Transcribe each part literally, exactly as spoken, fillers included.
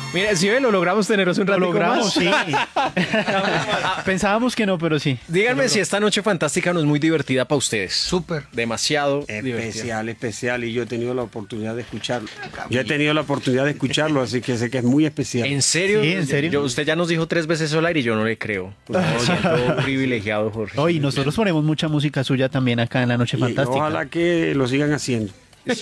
Mira, si ven, lo logramos teneros un Lo rato logramos, más. sí. Pensábamos que no, pero sí. Díganme si esta noche fantástica no es muy divertida para ustedes. Súper. Demasiado divertida. Especial, especial, y yo he tenido la oportunidad de escucharlo. Yo he tenido la oportunidad de escucharlo, así que sé que es muy especial. ¿En serio? Sí, ¿en serio? Yo- usted ya nos dijo tres veces solar y yo no le creo. Me siento privilegiado, Jorge. Hoy nosotros ponemos mucha música suya también acá en la Noche Y Fantástica. ojalá que lo sigan haciendo. Te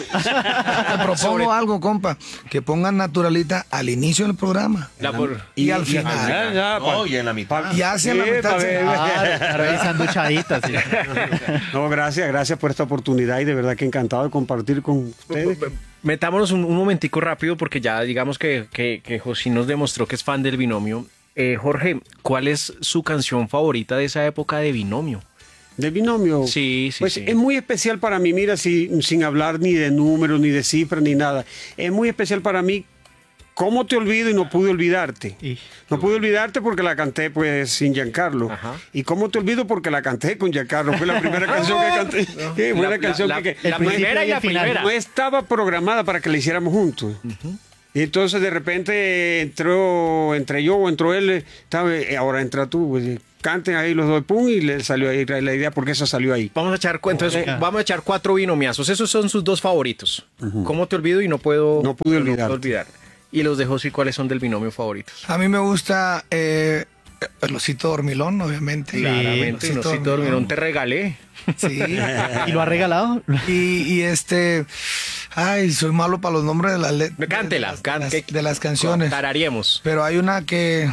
propongo algo, compa, que pongan Naturalita al inicio del programa La por- y, al final. Ya, ya, No, y en la mitad. Y hacia la Sí, mitad. pa' ver. Ah, está revisando chaditas. Sí. No, gracias, gracias por esta oportunidad y de verdad que encantado de compartir con ustedes. Metámonos un, un momentico rápido porque ya digamos que, que, que José nos demostró que es fan del Binomio. Eh, Jorge, ¿cuál es su canción favorita de esa época de Binomio? ¿De Binomio? Sí, sí, Pues sí. es muy especial para mí, mira, si- sin hablar ni de números, ni de cifras, ni nada. Es muy especial para mí. ¿Cómo te olvido y no pude olvidarte? Y- No pude olvidarte porque la canté pues sin Giancarlo. Ajá. ¿Y cómo te olvido? Porque la canté con Giancarlo. Fue la primera canción que canté. Qué buena La- canción la- que, la no- primera y la el final. primera. no estaba programada para que la hiciéramos juntos. Y entonces de repente entró, entré yo o entró él, estaba, eh, ahora entra tú, pues, canten ahí los dos, pum, y le salió ahí la idea porque eso salió ahí. Vamos a echar cu- entonces, vamos a echar cuatro binomiazos. Esos son sus dos favoritos. ¿Cómo te olvido y no puedo, No pude olvidarte. puedo olvidar? Y los de José, ¿cuáles son del binomio favoritos? A mí me gusta eh, el osito dormilón, obviamente. Claramente, El no si dormirón te regalé. Sí. ¿Y lo ha regalado? Y, y este, ay, soy malo para los nombres de las letras. Cántela, de, las- can- de, que- las, de las canciones. Tararíamos. Pero hay una que,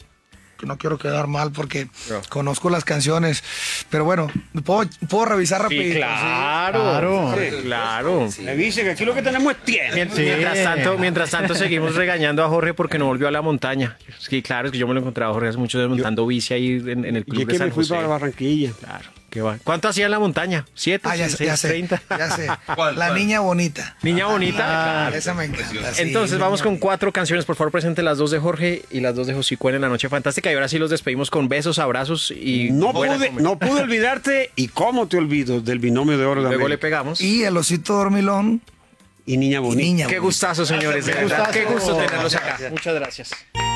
que no quiero quedar mal porque No. conozco las canciones. Pero bueno, puedo, puedo revisar Sí, rapidito. claro. Claro. Sí, claro. Le dice que aquí lo que tenemos es tiempo. Mien- Sí. Mientras, tanto, mientras tanto, seguimos regañando a Jorge porque no volvió a la montaña. Sí, claro, es que yo me lo encontraba a Jorge hace muchos años montando bici ahí en, en el Y club es de que San me fui José. para Barranquilla. Claro, qué va. ¿Cuánto hacía en la montaña? ¿Siete? Ah, ya, sé, seis, ya sé, treinta? ya sé. ¿Cuál, La cuál? niña bonita. Niña bonita. Ah, Claro. esa me encanta. sí, Entonces vamos niña con cuatro canciones. Por favor, presente las dos de Jorge y las dos de Josicuen en la Noche Fantástica. Y ahora sí los despedimos con besos, abrazos y No buena pude, comida. no pude olvidarte y cómo te olvido del binomio de oro de Luego le América. pegamos. Y el osito dormilón Y niña y bonita. niña Qué bonita. gustazo, señores. de Qué verdad. gustazo. Qué gusto tenerlos acá. Muchas gracias.